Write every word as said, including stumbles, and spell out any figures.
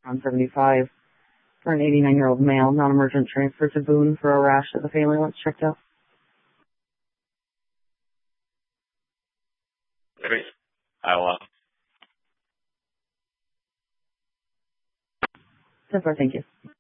on seventy-five for an eighty-nine-year-old male, non-emergent, transfer to Boone for a rash that the family wants checked out. Great. I'll, uh, That's all. Thank you.